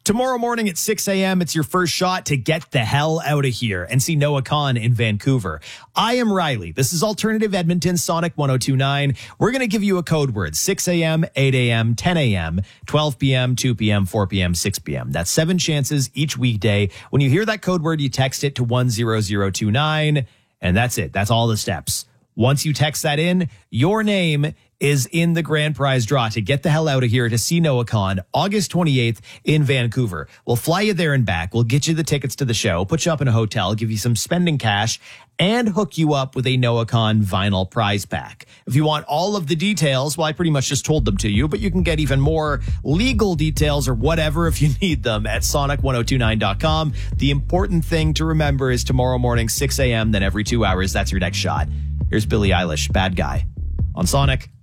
Tomorrow morning at 6 a.m., it's your first shot to get the hell out of here and see Noah Kahan in Vancouver. I am Riley. This is Alternative Edmonton Sonic 102.9. We're going to give you a code word: 6 a.m., 8 a.m., 10 a.m., 12 p.m., 2 p.m., 4 p.m., 6 p.m. That's 7 chances each weekday. When you hear that code word, you text it to 10029, and that's it. That's all the steps. Once you text that in, your name is in the grand prize draw to get the hell out of here to see Noah Kahan August 28th in Vancouver. We'll fly you there and back. We'll get you the tickets to the show, put you up in a hotel, give you some spending cash, and hook you up with a Noah Kahan vinyl prize pack. If you want all of the details, well, I pretty much just told them to you, but you can get even more legal details or whatever if you need them at sonic1029.com. The important thing to remember is tomorrow morning, 6 a.m., then every 2 hours, that's your next shot. Here's Billie Eilish, Bad Guy, on Sonic.